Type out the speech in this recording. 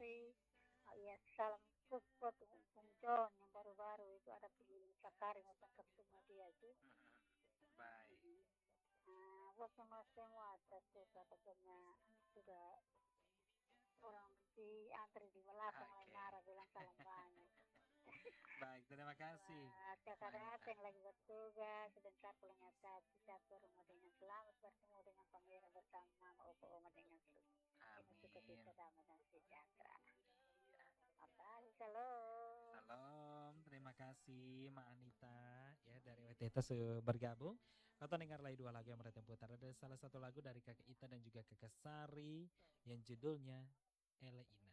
Sakari. Oh iya, salam support untuk John yang baru-baru itu ada pilih Sakari macam ketemu dia tuh. Baik. Buat sama semua atas katanya sudah orang di antri di belakang lain Oke. marah bilang salam banyak. Baik, terima kasih, Mbak Kakak Anita. yang lagi bertugas sebentar pulang satu rumah dengan selamat bertemu dengan pangeran bersama mama opa oma dengan penuh Amin. sukacita damai dan sejahtera. Iya. Makasih, salam. Salam, terima kasih Mbak Anita ya dari WTT bergabung. Kau dengar lagi dua lagu yang mereka putar. Ada salah satu lagu dari Kakak Ita dan juga Kakak Sari yang judulnya Ele Ina.